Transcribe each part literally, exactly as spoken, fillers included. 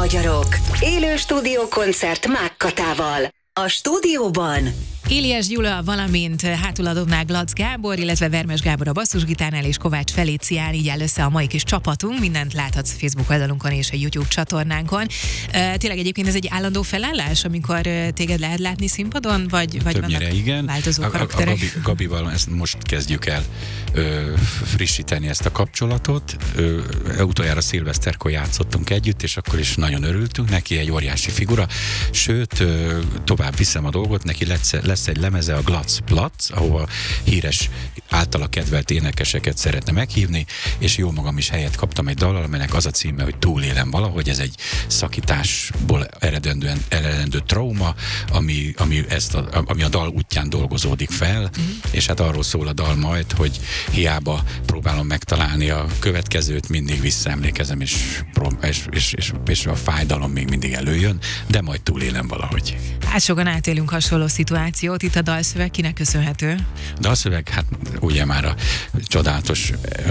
magyarok! Élő stúdiókoncert Mákkatával. A stúdióban Éliás Gyula, valamint hátuladónál Glatz Gábor, illetve Vermes Gábor a basszusgitárnál és Kovács Felicián, így áll össze a mai kis csapatunk. Mindent láthatsz Facebook oldalunkon és a YouTube csatornánkon. Uh, tényleg egyébként ez egy állandó felállás, amikor uh, téged lehet látni színpadon, vagy, vagy többnyire igen. Változó a, karakterek? A, a Gabi, Gabival ezt most kezdjük el ö, frissíteni ezt a kapcsolatot. Ö, utoljára szilveszterkor játszottunk együtt, és akkor is nagyon örültünk. Neki egy óriási figura. Sőt, ö, tovább viszem a dolgot, neki lesz, lesz egy lemeze, a Glatz Platz, ahova híres, általa kedvelt énekeseket szeretne meghívni, és jó magam is helyet kaptam egy dallal, amelynek az a címe, hogy Túlélem valahogy. Ez egy szakításból eredendően eredendő trauma, ami, ami, ezt a, ami a dal útján dolgozódik fel, mm. és hát arról szól a dal majd, hogy hiába próbálom megtalálni a következőt, mindig visszaemlékezem, és, és, és, és, és a fájdalom még mindig előjön, de majd túlélem valahogy. Hát sokan átélünk hasonló szituációt. Itt a dalszöveg kinek köszönhető? A dalszöveg, hát ugye már a csodálatos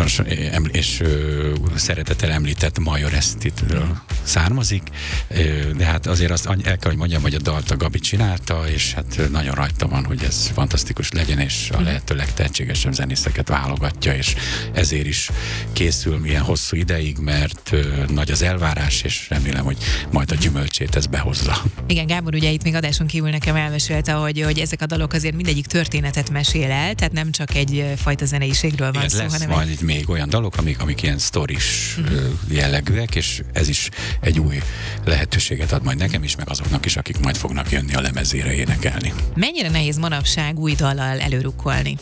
és szeretettel említett Major Esztitről származik, de hát azért azt el kell, hogy mondjam, hogy a dalt a Gabi csinálta, és hát nagyon rajta van, hogy ez fantasztikus legyen, és a lehető legtehetségesebb zenészeket válogatja, és ezért is készül milyen hosszú ideig, mert nagy az elvárás, és remélem, hogy majd a gyümölcsét ez behozza. Igen, Gábor ugye itt még adáson kívül nekem elmesélte, hogy, hogy ezek a dalok azért mindegyik történetet mesél el, tehát nem csak egy fajta zeneiségről van igen, szó, lesz hanem majd egy... itt még olyan dalok, amik, amik ilyen sztoris uh-huh. jellegűek, és ez is egy új lehetőséget ad majd nekem is, meg azoknak is, akik majd fognak jönni a lemezére énekelni. Mennyire nehéz manapság új dallal előrukkolni?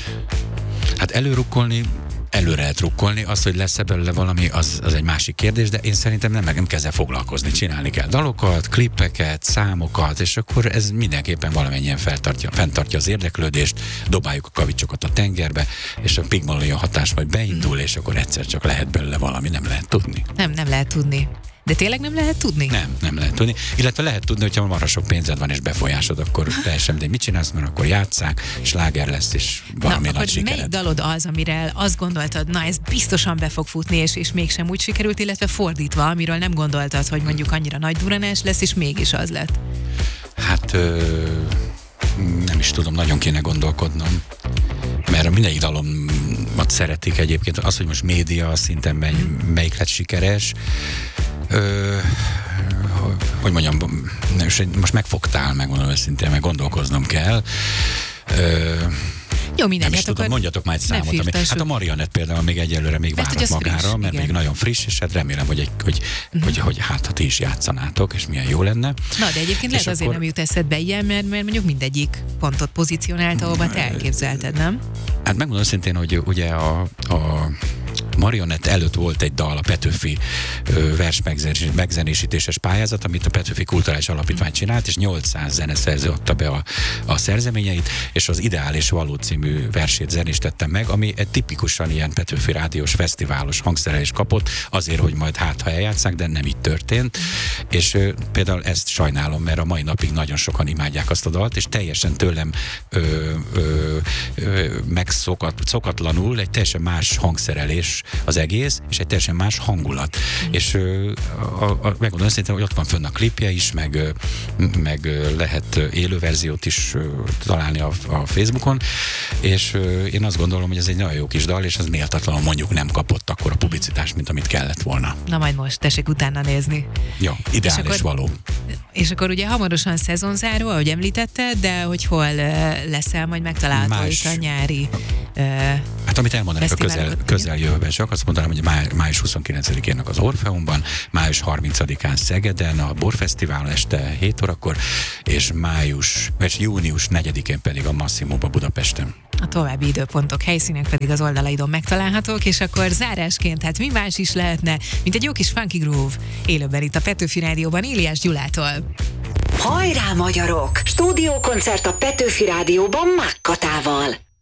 Hát előrukkolni előre lehet rukkolni, az, hogy lesz-e belőle valami, az, az egy másik kérdés, de én szerintem nem, nem kell ezzel foglalkozni. Csinálni kell dalokat, klippeket, számokat, és akkor ez mindenképpen valamennyien feltartja, fenntartja az érdeklődést, dobáljuk a kavicsokat a tengerbe, és a Pygmalion hatás majd beindul, és akkor egyszer csak lehet belőle valami, nem lehet tudni. Nem, nem lehet tudni. De tényleg nem lehet tudni? Nem, nem lehet tudni. Illetve lehet tudni, hogyha marha sok pénzed van és befolyásod, akkor teljesen, de mit csinálsz, mert akkor játsszák, sláger lesz, és valami na, nagy sikered. Melyik dalod az, amire azt gondoltad, na ez biztosan be fog futni, és, és mégsem úgy sikerült, illetve fordítva, amiről nem gondoltad, hogy mondjuk annyira nagy duranás lesz, és mégis az lett? Hát ö, nem is tudom, nagyon kéne gondolkodnom. Mert mindegyik dalomat szeretik egyébként. Az, hogy most média szinten mely, melyik lett sikeres, Ö, hogy mondjam, most megfogtál, megmondom őszintén, meg gondolkoznom kell. Ö, Jó, mindegy, nem is hát tudom, mondjatok már egy számot. Ami, hát a Marionett például még egyelőre még mert várat magára, friss, mert igen. még nagyon friss, és hát remélem, hogy, egy, hogy, uh-huh. hogy, hogy hát ha ti is játszanátok, és milyen jó lenne. Na, de egyébként lehet azért akkor... nem jut eszedbe ilyen, mert, mert mondjuk mindegyik pontot pozícionált, ahova te elképzelted, nem? Hát megmondom szintén, hogy ugye a, a Marionett előtt volt egy dal, a Petőfi vers megzenésítéses pályázat, amit a Petőfi Kulturális Alapítvány csinált, és nyolcszáz zeneszerző adta be a, a szerzeményeit, és az Ideál és Való című versét zenéstettem meg, ami egy tipikusan ilyen Petőfi rádiós fesztiválos hangszerelés kapott, azért, hogy majd hát, ha eljátszák, de nem így történt. És ö, például ezt sajnálom, mert a mai napig nagyon sokan imádják azt a dalt, és teljesen tőlem ö, ö, ö, megszokatlanul egy teljesen más hangszerelés az egész, és egy teljesen más hangulat. Mm. És ö, a, a, megmondom szerintem, hogy ott van fönn a klipje is, meg, ö, meg ö, lehet élő verziót is ö, találni a, a Facebookon, és ö, én azt gondolom, hogy ez egy nagyon jó kis dal, és az méltatlanul mondjuk nem kapott akkor a publicitást, mint amit kellett volna. Na majd most, tessék utána nézni. Ja, Ideál és, és akkor, való. És akkor ugye hamarosan szezonzáró, ahogy említetted, de hogy hol uh, leszel majd megtalálható Más... itt a nyári uh, Hát amit elmondanak a közel, közeljövőben, csak azt mondanám, hogy máj, május huszonkilencedikén az Orfeumban, május harmincadikán Szegeden a Borfesztiválon este hét órakor, és május, és június negyedikén pedig a Masszimóban Budapesten. A további időpontok, helyszínek pedig az oldalaidon megtalálhatók, és akkor zárásként, hát mi más is lehetne, mint egy jó kis funky groove élőben itt a Petőfi Rádióban Éliás Gyulától. Hajrá, magyarok! Stúdiókoncert a Petőfi Rádióban Mákkatával.